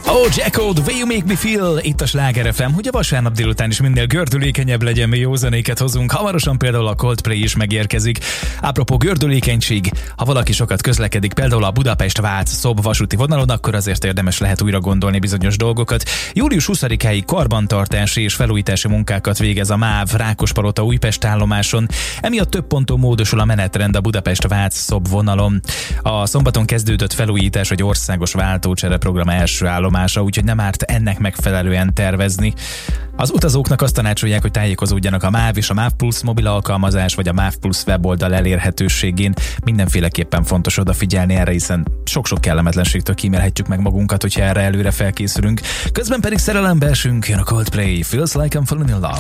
Oh, Jacko, The Way You Make Me Feel, itt a Sláger FM, hogy a vasárnap délután is minél gördülékenyebb legyen, mi jó zenéket hozunk. Hamarosan például a Coldplay is megérkezik. Apropó gördülékenység, ha valaki sokat közlekedik, például a Budapest-Vác-Szob vasúti vonalon, akkor azért érdemes lehet újra gondolni bizonyos dolgokat. Július 20-áig karbantartási és felújítási munkákat végez a MÁV Rákospalota-Újpest állomáson. Emiatt több ponton módosul a menetrend a Budapest-Vác-Szob vonalon. A szombaton kezdődött felújítás egy országos váltócsereprogram első állomása, úgyhogy nem árt ennek megfelelően tervezni. Az utazóknak azt tanácsolják, hogy tájékozódjanak a MÁV és a MÁV Plus mobil alkalmazás vagy a MÁV Plus weboldal elérhetőségén. Mindenféleképpen fontos odafigyelni erre, hiszen sok-sok kellemetlenségtől kímélhetjük meg magunkat, hogyha erre előre felkészülünk. Közben pedig szerelembe esünk, jön a Coldplay, Feels Like I'm Falling in Love.